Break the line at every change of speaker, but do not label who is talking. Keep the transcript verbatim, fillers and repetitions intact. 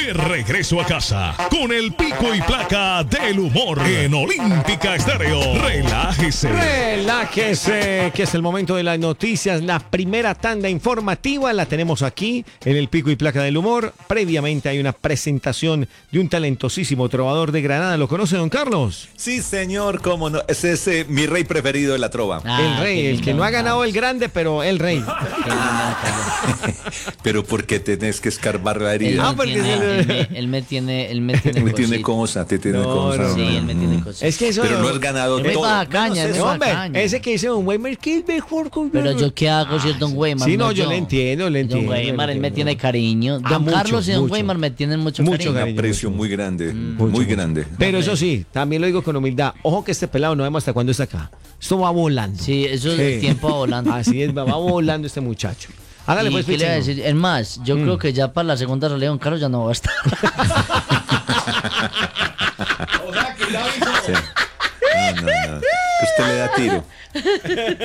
de regreso a casa con el pico y placa del humor en Olímpica Estéreo. Relájese.
Relájese, que es el momento de las noticias. La primera tanda informativa la tenemos aquí en el pico y placa del humor. Previamente hay una presentación de un talentosísimo trovador de Granada. ¿Lo conoce, don Carlos?
Sí, señor, cómo no. Ese es eh, mi rey preferido de la trova.
Ah, el rey, el que no ha ganado el grande, pero el rey.
Pero ¿por qué tenés que escarbar la herida?
Él,
Ah,
me
porque
tiene,
se-
él, me, él me tiene, él me tiene,
me tiene
cositas.
cosa, te tiene
No,
cosa.
no,
Sí, él me tiene cositas.
Es que eso
Pero no has ganado
Es muy
todo.
bacaña,
Menos
es
eso.
muy
No, hombre,
bacaña.
ese que dice un Weimar, que es mejor con
Pero yo qué hago si es Don Weimar.
Sí, no, yo le entiendo, le entiendo,
Don
le
Weimar, él me
entiendo.
tiene cariño. Don
Ah, mucho,
Carlos y Don
mucho.
Weimar me tienen mucho,
Mucho
cariño.
Un
cariño.
aprecio muy grande,
Mucho,
muy
mucho.
grande.
Pero eso sí, también lo digo con humildad. Ojo que este pelado no vemos hasta cuándo está acá. Esto va volando.
Sí, eso es
Sí.
el tiempo volando.
Así es, va, va volando este muchacho. Hágale
¿Y
pues,
qué le voy a
Pichero.
decir? Es más, yo
Mm.
creo que ya para la segunda salida Don Carlos ya no va a estar.
Sí. No, no, no. Usted le da tiro.